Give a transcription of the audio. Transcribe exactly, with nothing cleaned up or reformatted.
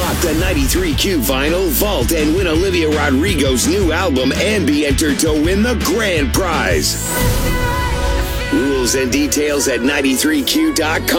Rock the ninety-three Q Vinyl Vault and win Olivia Rodrigo's new album and be entered to win the grand prize. Rules and details at ninety-three Q dot com.